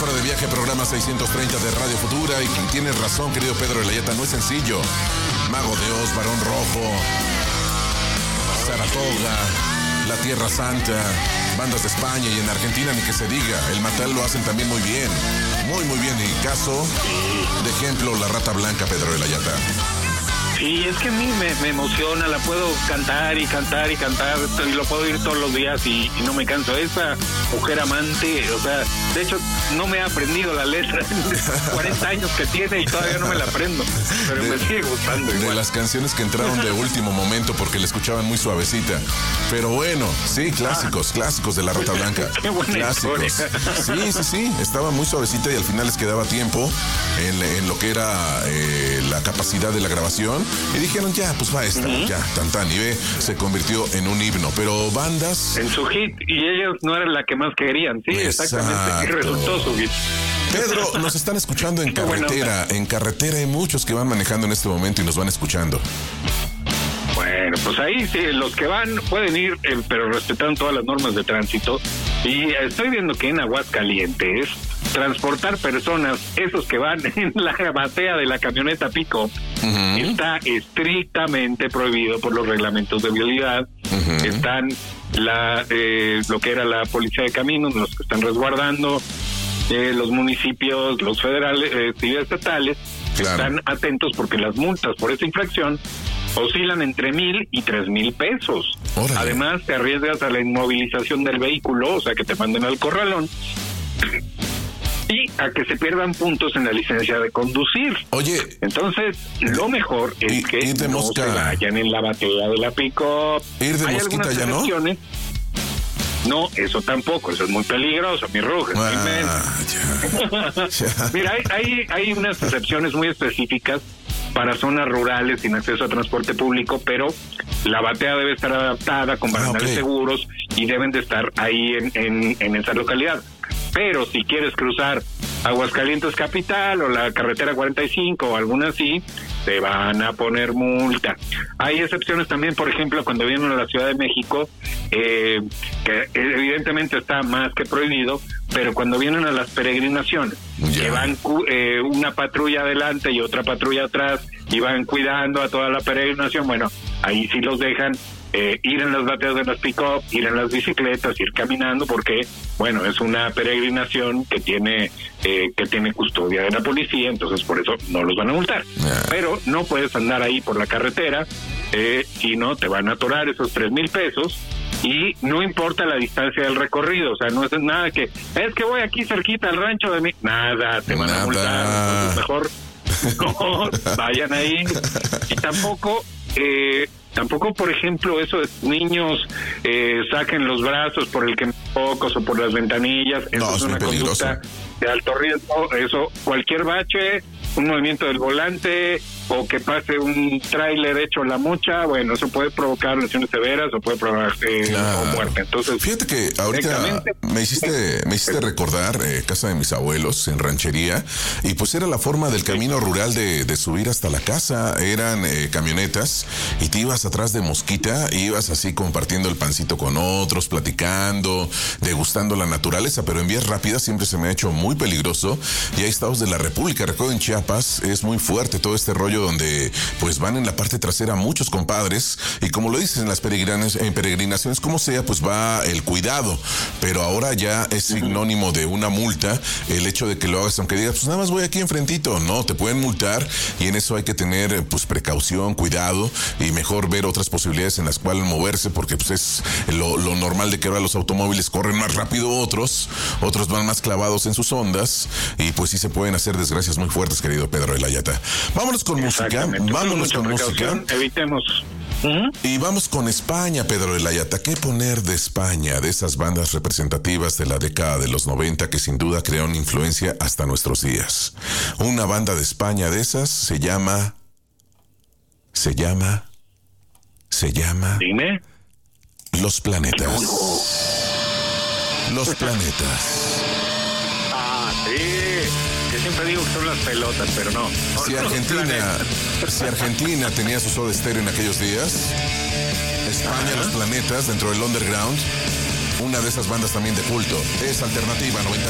Fuera de Viaje, programa 630 de Radio Futura. Y quien tiene razón, querido Pedro de la Yata, no es sencillo. Mago de Oz, Barón Rojo, Saratoga, La Tierra Santa, bandas de España y en Argentina ni que se diga. El Matal lo hacen también muy bien. Muy bien. Y caso de ejemplo, La Rata Blanca, Pedro de la Yata. Sí, es que a mí me emociona, la puedo cantar y lo puedo oír todos los días y no me canso. Esa mujer amante, o sea, de hecho no me he aprendido la letra en 40 años que tiene y todavía no me la aprendo, pero me sigue gustando igual. De las canciones que entraron de último momento porque la escuchaban muy suavecita. Pero bueno, sí, clásicos de La Rata Blanca. Qué buena clásicos. Historia. Sí, estaba muy suavecita y al final les quedaba tiempo en lo que era la capacidad de la grabación. Y dijeron, ya, pues va esta, ya, tan, y ve, se convirtió en un himno. Pero bandas... En su hit, y ellos no eran la que más querían, sí, exactamente, y resultó su hit. Pedro, nos están escuchando en carretera. En carretera hay muchos que van manejando en este momento y nos van escuchando. Bueno, pues ahí sí, los que van pueden ir, pero respetando todas las normas de tránsito. Y estoy viendo que en Aguascalientes, transportar personas, esos que van en la batea de la camioneta pick-up, está estrictamente prohibido por los reglamentos de vialidad. Están lo que era la policía de caminos, los que están resguardando, los municipios, los federales y estatales, están atentos porque las multas por esta infracción oscilan entre 1,000 y 3,000 pesos. Órale. Además, te arriesgas a la inmovilización del vehículo, o sea, que te manden al corralón, y a que se pierdan puntos en la licencia de conducir. Oye, entonces lo mejor es que no se vayan en la batea de la pick-up. Ir de mosquita ya no. No, eso tampoco, eso es muy peligroso, mi Ruja. Mira, hay unas excepciones muy específicas para zonas rurales sin acceso a transporte público, pero la batea debe estar adaptada con barandales seguros y deben de estar ahí en esa localidad. Pero si quieres cruzar Aguascalientes Capital o la carretera 45 o alguna así, te van a poner multa. Hay excepciones también, por ejemplo, cuando vienen a la Ciudad de México, que evidentemente está más que prohibido, pero cuando vienen a las peregrinaciones, que van una patrulla adelante y otra patrulla atrás y van cuidando a toda la peregrinación, bueno, ahí sí los dejan ir en las bateas de las pick-up, ir en las bicicletas, ir caminando, porque, bueno, es una peregrinación que tiene custodia de la policía, entonces por eso no los van a multar. Pero no puedes andar ahí por la carretera, si no te van a atorar esos 3,000 pesos, y no importa la distancia del recorrido, o sea, no es nada que, es que voy aquí cerquita al rancho de mí, nada, te van a multar, entonces mejor no, vayan ahí. Y tampoco, por ejemplo, eso de niños saquen los brazos por el quemapocos o por las ventanillas. Eso es una conducta de alto riesgo. Eso, cualquier bache, un movimiento del volante o que pase un tráiler hecho la mocha, bueno, eso puede provocar lesiones severas o puede provocar muerte. Entonces, fíjate que ahorita me hiciste recordar casa de mis abuelos en ranchería, y pues era la forma del camino rural de subir hasta la casa. Eran camionetas y te ibas atrás de mosquita, ibas así compartiendo el pancito con otros, platicando, degustando la naturaleza, pero en vías rápidas siempre se me ha hecho muy peligroso. Y hay estados de la República, recuerdo en Chiapas, es muy fuerte todo este rollo donde pues van en la parte trasera muchos compadres, y como lo dices, en las peregrinaciones, como sea, pues va el cuidado, pero ahora ya es sinónimo de una multa el hecho de que lo hagas, aunque digas, pues nada más voy aquí enfrentito. No, te pueden multar, y en eso hay que tener pues precaución, cuidado, y mejor ver otras posibilidades en las cuales moverse, porque pues es lo normal de que ahora los automóviles corren más rápido, otros van más clavados en sus ondas, y pues sí se pueden hacer desgracias muy fuertes, querido Pedro de la Yata. Vámonos con música, evitemos. Y vamos con España, Pedro de la Yata. ¿Qué poner de España, de esas bandas representativas de la década de los 90 que sin duda crearon influencia hasta nuestros días? Una banda de España de esas se llama Dime. Los Planetas. Los Planetas. Sí. Yo siempre digo que son las pelotas, pero no. Si Argentina tenía su Soda Stereo en aquellos días, España, Los Planetas, dentro del underground, una de esas bandas también de culto. Es Alternativa 90.